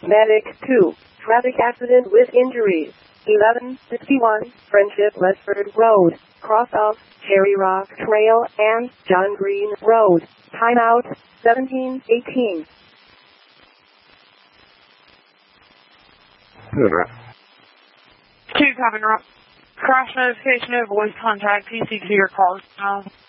Medic 2, traffic accident with injuries. 1161 Friendship Ledford Road, cross of Cherry Rock Trail and John Green Road. Timeout 1718. Two Cabin Rock. Crash notification of voice contact. PC to your calls now.